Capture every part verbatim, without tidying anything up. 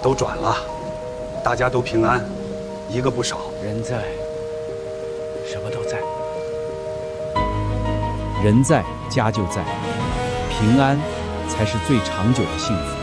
都转了，大家都平安，一个不少。 人在，什么都在。 人在，家就在，平安才是最长久的幸福。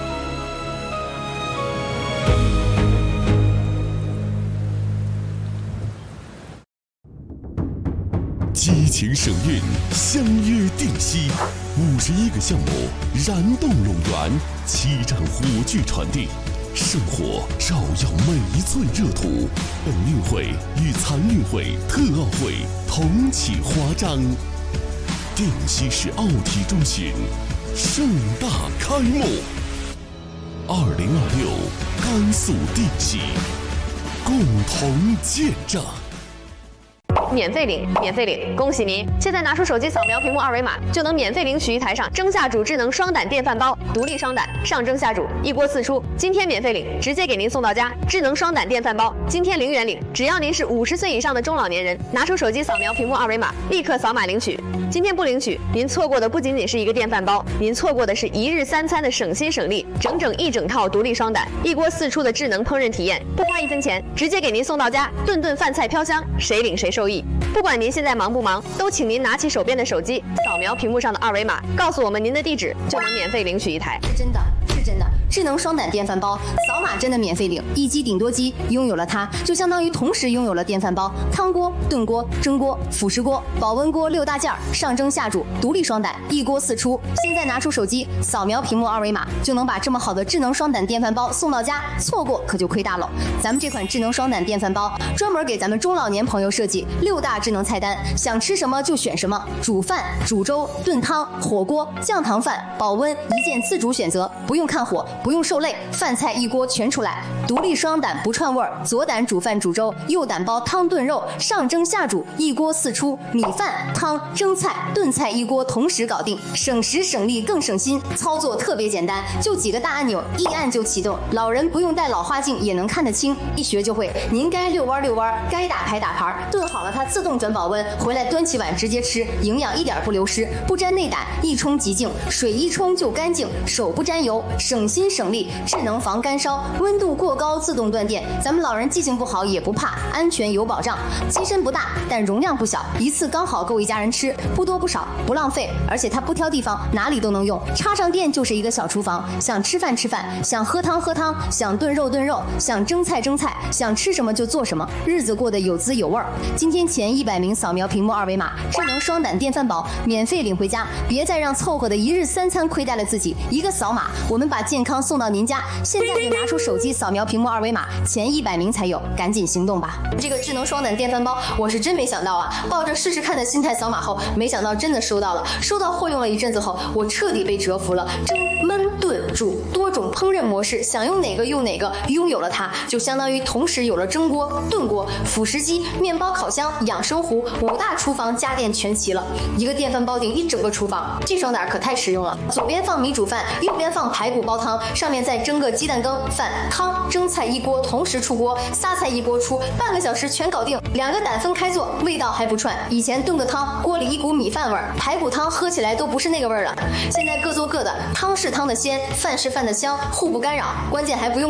激情省运，相约定西，五十一个项目燃动龙源，七站火炬传递，生活照耀每一寸热土。本运会与残运会、特奥会同启华章，定西市奥体中心盛大开幕。二零二六，甘肃定西，共同见证。 免费领，免费领！恭喜您！现在拿出手机扫描屏幕二维码，就能免费领取一台上蒸下煮智能双胆电饭煲，独立双胆，上蒸下煮，一锅四出。今天免费领，直接给您送到家。智能双胆电饭煲，今天零元领，只要您是五十岁以上的中老年人，拿出手机扫描屏幕二维码，立刻扫码领取。今天不领取，您错过的不仅仅是一个电饭煲，您错过的是一日三餐的省心省力，整整一整套独立双胆，一锅四出的智能烹饪体验，不花一分钱，直接给您送到家，顿顿饭菜飘香，谁领谁受益。不管您现在忙不忙，都请您拿起手边的手机，扫描屏幕上的二维码，告诉我们您的地址，就能免费领取一台。 是真的，是真的。智能双胆电饭煲，扫码真的免费领，一机顶多机，拥有了它，就相当于同时拥有了电饭煲、汤锅、炖锅、蒸锅、辅食锅、保温锅六大件儿，上蒸下煮，独立双胆，一锅四出。现在拿出手机，扫描屏幕二维码，就能把这么好的智能双胆电饭煲送到家，错过可就亏大了。咱们这款智能双胆电饭煲，专门给咱们中老年朋友设计六大智能菜单，想吃什么就选什么，煮饭、煮粥、炖汤、火锅、酱糖饭、保温，一键自主选择，不用看火。不用受累，饭菜一锅全出来，独立双胆不串味儿，左胆煮饭煮粥，右胆煲汤炖肉，上蒸下煮，一锅四出，米饭、汤、蒸菜、炖菜一锅同时搞定，省时省力更省心，操作特别简单，就几个大按钮，一按就启动，老人不用带老花镜也能看得清，一学就会。您该遛弯遛弯，该打牌打牌，炖好了它自动转保温，回来端起碗直接吃，营养一点不流失，不沾内胆，一冲即净，水一冲就干净，手不沾油，省心省力，智能防干烧，温度过高自动断电，咱们老人记性不好也不怕，安全有保障。机身不大，但容量不小，一次刚好够一家人吃，不多不少，不浪费，而且它不挑地方，哪里都能用，插上电就是一个小厨房，想吃饭吃饭，想喝汤喝汤，想炖肉炖肉，想蒸菜蒸菜，想吃什么就做什么，日子过得有滋有味儿。今天前一百名扫描屏幕二维码，智能双胆电饭煲免费领回家，别再让凑合的一日三餐亏待了自己，一个扫码，我们把健康送到您家。现在就拿出手机扫描屏幕二维码，前一百名才有，赶紧行动吧！这个智能双胆电饭煲，我是真没想到啊！抱着试试看的心态扫码后，没想到真的收到了。收到货用了一阵子后，我彻底被折服了。蒸、焖、炖、煮多种烹饪模式，想用哪个用哪个，拥有了它，就相当于同时有了蒸锅、炖锅、辅食机、面包烤箱、养生壶，五大厨房家电全齐了。一个电饭煲顶一整个厨房，这双胆可太实用了。左边放米煮饭，右边放排骨煲汤，上面再蒸个鸡蛋羹、饭、汤、蒸菜一锅同时出锅，仨菜一锅出，半个小时全搞定。两个胆分开做，味道还不串。以前炖个汤，锅里一股米饭味儿，排骨汤喝起来都不是那个味儿了。现在各做各的，汤是汤的鲜，饭是饭的香，互不干扰，关键还不用